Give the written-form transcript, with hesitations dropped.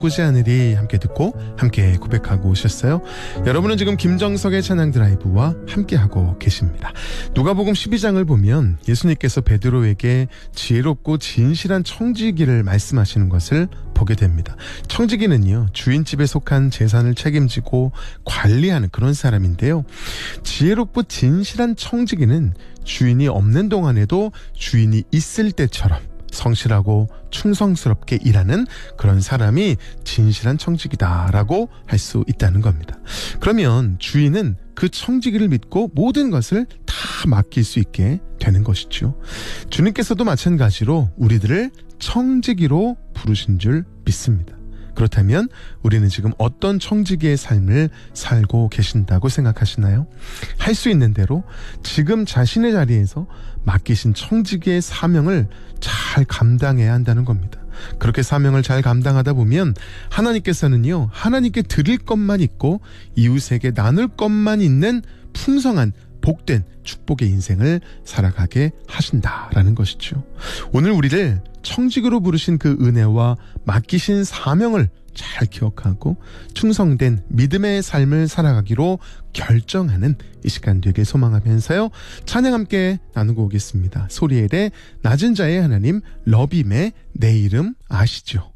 꾸지 않으리 함께 듣고 함께 고백하고 오셨어요. 여러분은 지금 김정석의 찬양 드라이브와 함께하고 계십니다. 누가복음 12장을 보면 예수님께서 베드로에게 지혜롭고 진실한 청지기를 말씀하시는 것을 보게 됩니다. 청지기는요, 주인집에 속한 재산을 책임지고 관리하는 그런 사람인데요. 지혜롭고 진실한 청지기는 주인이 없는 동안에도 주인이 있을 때처럼 성실하고 충성스럽게 일하는 그런 사람이 진실한 청지기다라고 할 수 있다는 겁니다. 그러면 주인은 그 청지기를 믿고 모든 것을 다 맡길 수 있게 되는 것이죠. 주님께서도 마찬가지로 우리들을 청지기로 부르신 줄 믿습니다. 그렇다면 우리는 지금 어떤 청지기의 삶을 살고 계신다고 생각하시나요? 할 수 있는 대로 지금 자신의 자리에서 맡기신 청지기의 사명을 잘 감당해야 한다는 겁니다. 그렇게 사명을 잘 감당하다 보면 하나님께서는요, 하나님께 드릴 것만 있고 이웃에게 나눌 것만 있는 풍성한 복된 축복의 인생을 살아가게 하신다라는 것이죠. 오늘 우리를 청지기로 부르신 그 은혜와 맡기신 사명을 잘 기억하고 충성된 믿음의 삶을 살아가기로 결정하는 이 시간 되길 소망하면서요, 찬양 함께 나누고 오겠습니다. 소리엘의 낮은 자의 하나님, 러빔의 내 이름 아시죠?